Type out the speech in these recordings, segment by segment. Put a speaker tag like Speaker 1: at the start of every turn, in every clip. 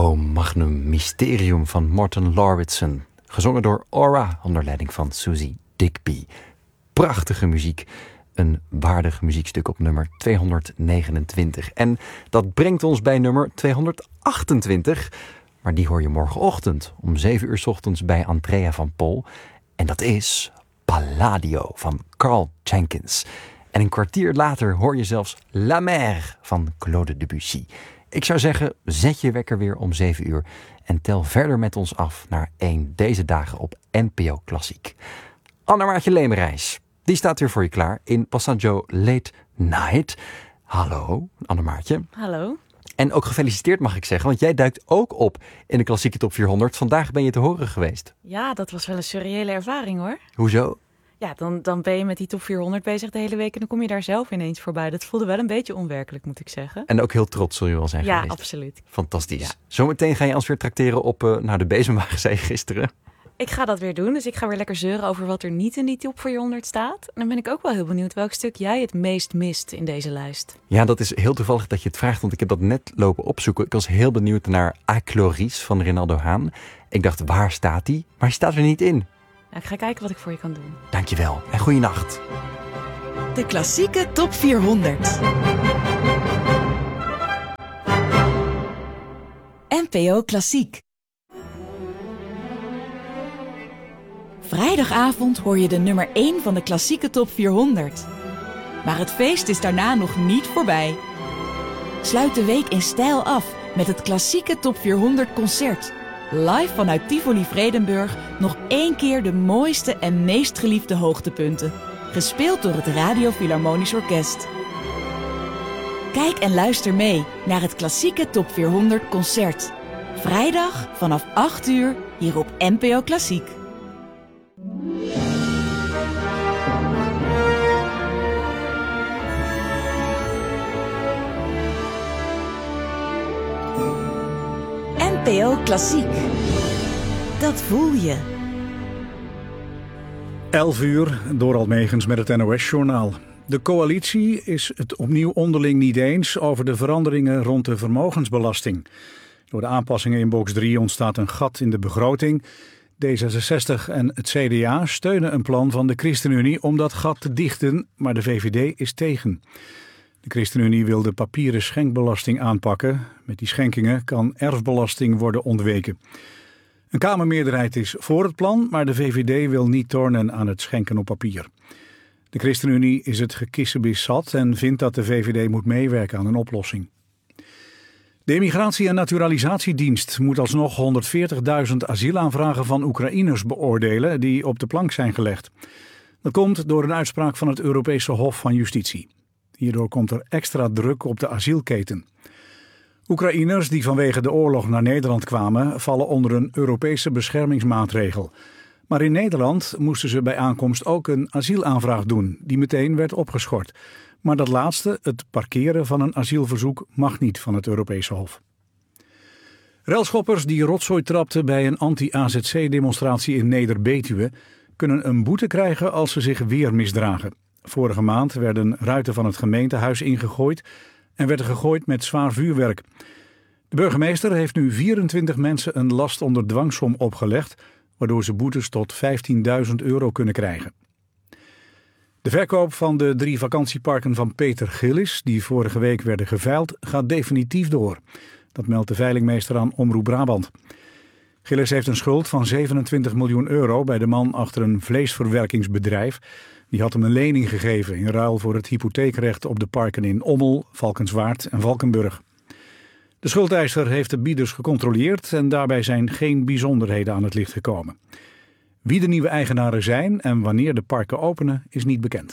Speaker 1: O Magnum Mysterium van Morten Lauridsen. Gezongen door Aura onder leiding van Susie Digby. Prachtige muziek. Een waardig muziekstuk op nummer 229. En dat brengt ons bij nummer 228. Maar die hoor je morgenochtend om 7 uur 's ochtends bij Andrea van Pol. En dat is Palladio van Carl Jenkins. En een kwartier later hoor je zelfs La Mer van Claude Debussy. Ik zou zeggen, zet je wekker weer om 7 uur en tel verder met ons af naar 1 deze dagen op NPO Klassiek. Anna-Maartje Lemerijs, die staat weer voor je klaar in Passaggio Late Night. Hallo, Anna-Maartje.
Speaker 2: Hallo.
Speaker 1: En ook gefeliciteerd mag ik zeggen, want jij duikt ook op in de klassieke top 400. Vandaag ben je te horen geweest.
Speaker 2: Ja, dat was wel een surreële ervaring hoor.
Speaker 1: Hoezo?
Speaker 2: Ja, dan ben je met die top 400 bezig de hele week en dan kom je daar zelf ineens voorbij. Dat voelde wel een beetje onwerkelijk, moet ik zeggen.
Speaker 1: En ook heel trots zul je wel zijn geweest.
Speaker 2: Ja, absoluut.
Speaker 1: Fantastisch.
Speaker 2: Ja.
Speaker 1: Zometeen ga je ons weer trakteren op de bezemwagen, zei je gisteren.
Speaker 2: Ik ga dat weer doen, dus ik ga weer lekker zeuren over wat er niet in die top 400 staat. En dan ben ik ook wel heel benieuwd welk stuk jij het meest mist in deze lijst.
Speaker 1: Ja, dat is heel toevallig dat je het vraagt, want ik heb dat net lopen opzoeken. Ik was heel benieuwd naar A Chloris van Rinaldo Haan. Ik dacht, waar staat die? Maar hij staat er niet in.
Speaker 2: Ja, ik ga kijken wat ik voor je kan doen.
Speaker 1: Dankjewel en goeienacht.
Speaker 3: De klassieke top 400. NPO Klassiek. Vrijdagavond hoor je de nummer 1 van de klassieke top 400. Maar het feest is daarna nog niet voorbij. Sluit de week in stijl af met het klassieke top 400 concert. Live vanuit Tivoli Vredenburg nog 1 keer de mooiste en meest geliefde hoogtepunten. Gespeeld door het Radio Philharmonisch Orkest. Kijk en luister mee naar het klassieke top 400 concert. Vrijdag vanaf 8 uur hier op NPO Klassiek. NPO Klassiek. Dat voel je.
Speaker 4: 11 uur, Dorald Megens met het NOS-journaal. De coalitie is het opnieuw onderling niet eens over de veranderingen rond de vermogensbelasting. Door de aanpassingen in box 3 ontstaat een gat in de begroting. D66 en het CDA steunen een plan van de ChristenUnie om dat gat te dichten, maar de VVD is tegen. De ChristenUnie wil de papieren schenkbelasting aanpakken. Met die schenkingen kan erfbelasting worden ontweken. Een Kamermeerderheid is voor het plan, maar de VVD wil niet tornen aan het schenken op papier. De ChristenUnie is het gekissebis zat en vindt dat de VVD moet meewerken aan een oplossing. De Immigratie- en Naturalisatiedienst moet alsnog 140.000 asielaanvragen van Oekraïners beoordelen die op de plank zijn gelegd. Dat komt door een uitspraak van het Europese Hof van Justitie. Hierdoor komt er extra druk op de asielketen. Oekraïners die vanwege de oorlog naar Nederland kwamen, vallen onder een Europese beschermingsmaatregel. Maar in Nederland moesten ze bij aankomst ook een asielaanvraag doen, die meteen werd opgeschort. Maar dat laatste, het parkeren van een asielverzoek, mag niet van het Europese Hof. Relschoppers die rotzooi trapten bij een anti-AZC-demonstratie in Neder-Betuwe kunnen een boete krijgen als ze zich weer misdragen. Vorige maand werden ruiten van het gemeentehuis ingegooid en werd er gegooid met zwaar vuurwerk. De burgemeester heeft nu 24 mensen een last onder dwangsom opgelegd, waardoor ze boetes tot €15.000 kunnen krijgen. De verkoop van de 3 vakantieparken van Peter Gillis, die vorige week werden geveild, gaat definitief door. Dat meldt de veilingmeester aan Omroep Brabant. Gillis heeft een schuld van €27 miljoen bij de man achter een vleesverwerkingsbedrijf. Die had hem een lening gegeven in ruil voor het hypotheekrecht op de parken in Ommel, Valkenswaard en Valkenburg. De schuldeiser heeft de bieders gecontroleerd en daarbij zijn geen bijzonderheden aan het licht gekomen. Wie de nieuwe eigenaren zijn en wanneer de parken openen is niet bekend.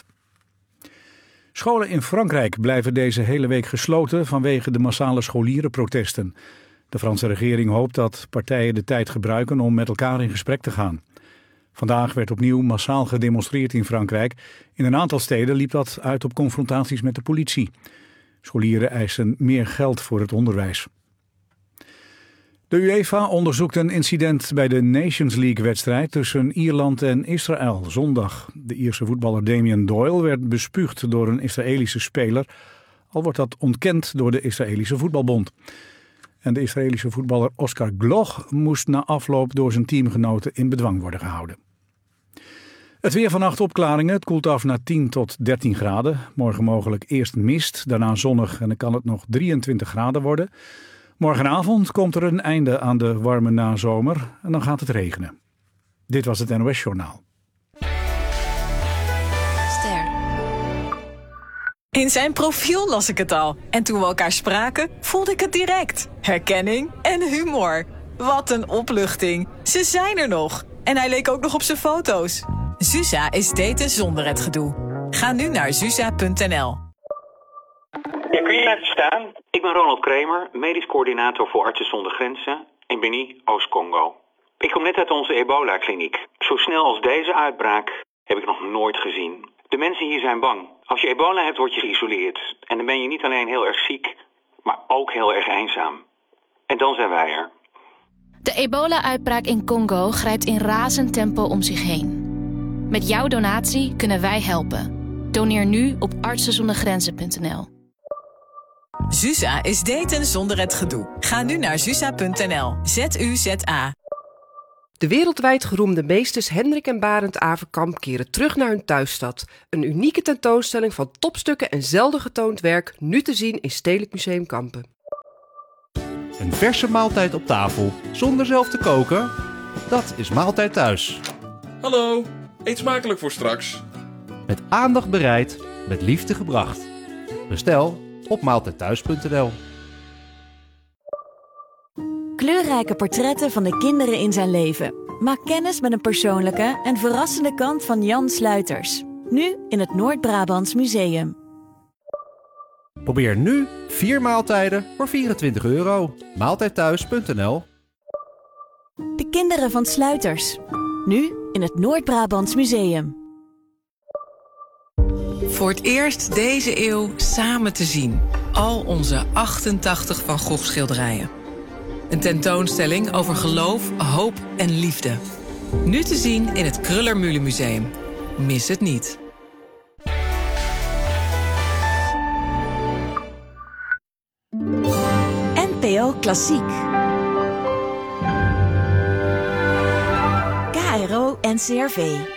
Speaker 4: Scholen in Frankrijk blijven deze hele week gesloten vanwege de massale scholierenprotesten. De Franse regering hoopt dat partijen de tijd gebruiken om met elkaar in gesprek te gaan. Vandaag werd opnieuw massaal gedemonstreerd in Frankrijk. In een aantal steden liep dat uit op confrontaties met de politie. Scholieren eisen meer geld voor het onderwijs. De UEFA onderzoekt een incident bij de Nations League-wedstrijd tussen Ierland en Israël zondag. De Ierse voetballer Damien Doyle werd bespuugd door een Israëlische speler, al wordt dat ontkend door de Israëlische voetbalbond. En de Israëlische voetballer Oscar Gloch moest na afloop door zijn teamgenoten in bedwang worden gehouden. Het weer vannacht opklaringen. Het koelt af naar 10 tot 13 graden. Morgen mogelijk eerst mist, daarna zonnig en dan kan het nog 23 graden worden. Morgenavond komt er een einde aan de warme nazomer en dan gaat het regenen. Dit was het NOS Journaal.
Speaker 3: In zijn profiel las ik het al. En toen we elkaar spraken, voelde ik het direct. Herkenning en humor. Wat een opluchting. Ze zijn er nog. En hij leek ook nog op zijn foto's. Zuza is daten zonder het gedoe. Ga nu naar zuza.nl.
Speaker 5: Ja, kun je even staan? Ik ben Ronald Kremer, medisch coördinator voor Artsen zonder Grenzen in Beni, Oost-Congo. Ik kom net uit onze ebola-kliniek. Zo snel als deze uitbraak heb ik nog nooit gezien. De mensen hier zijn bang. Als je ebola hebt, word je geïsoleerd. En dan ben je niet alleen heel erg ziek, maar ook heel erg eenzaam. En dan zijn wij er.
Speaker 6: De ebola-uitbraak in Congo grijpt in razend tempo om zich heen. Met jouw donatie kunnen wij helpen. Doneer nu op artsenzondergrenzen.nl.
Speaker 3: Zuza is daten zonder het gedoe. Ga nu naar zuza.nl. ZUZA.
Speaker 7: De wereldwijd geroemde meesters Hendrik en Barend Averkamp keren terug naar hun thuisstad. Een unieke tentoonstelling van topstukken en zelden getoond werk, nu te zien in Stedelijk Museum Kampen.
Speaker 8: Een verse maaltijd op tafel, zonder zelf te koken? Dat is Maaltijd Thuis.
Speaker 9: Hallo, eet smakelijk voor straks.
Speaker 8: Met aandacht bereid, met liefde gebracht. Bestel op maaltijdthuis.nl.
Speaker 10: Kleurrijke portretten van de kinderen in zijn leven. Maak kennis met een persoonlijke en verrassende kant van Jan Sluiters. Nu in het Noord-Brabants Museum.
Speaker 8: Probeer nu 4 maaltijden voor €24. Maaltijdthuis.nl.
Speaker 10: De kinderen van Sluiters. Nu in het Noord-Brabants Museum.
Speaker 11: Voor het eerst deze eeuw samen te zien. Al onze 88 Van Gogh schilderijen. Een tentoonstelling over geloof, hoop en liefde. Nu te zien in het Kröller-Mühle Museum. Mis het niet.
Speaker 10: NPO Klassiek. KRO NCRV.